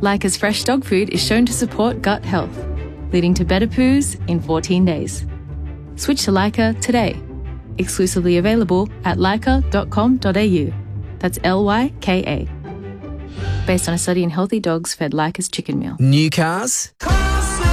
Lyca's fresh dog food is shown to support gut health, leading to better poos in 14 days. Switch to Lyca today. Exclusively available at lyca.com.au. That's Lyka. Based on a study in healthy dogs fed Lyca's chicken meal. New cars?